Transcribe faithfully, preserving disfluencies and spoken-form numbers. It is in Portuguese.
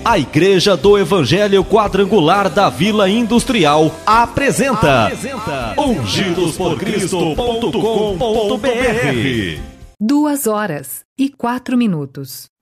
A Igreja do Evangelho Quadrangular da Vila Industrial apresenta, apresenta ungidos por cristo ponto com ponto br. Duas horas e quatro minutos.